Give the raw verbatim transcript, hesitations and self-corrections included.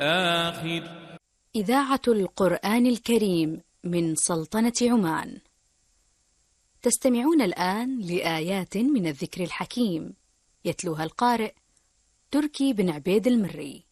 آخر. إذاعة القرآن الكريم من سلطنة عمان. تستمعون الآن لآيات من الذكر الحكيم، يتلوها القارئ تركي بن عبيد المري.